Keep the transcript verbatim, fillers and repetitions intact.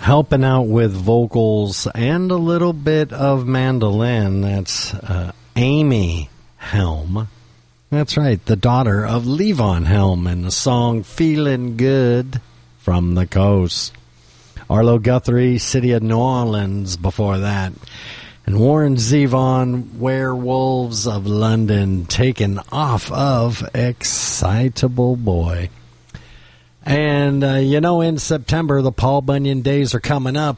helping out with vocals and a little bit of mandolin. That's uh, Amy Helm. That's right, the daughter of Levon Helm, and the song Feeling Good from the Coast. Arlo Guthrie, City of New Orleans before that. And Warren Zevon, Werewolves of London, taken off of Excitable Boy. And, uh, you know, in September, the Paul Bunyan Days are coming up.